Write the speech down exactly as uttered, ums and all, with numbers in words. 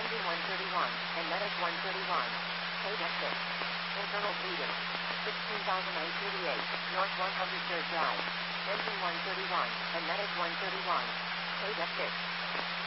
Engine one thirty-one, and Medic one thirty-one. Page exit. Internal bleeding. sixteen thousand nine hundred thirty-eight, North one hundred third Drive. Engine one thirty-one, and Medic one thirty-one. Page exit.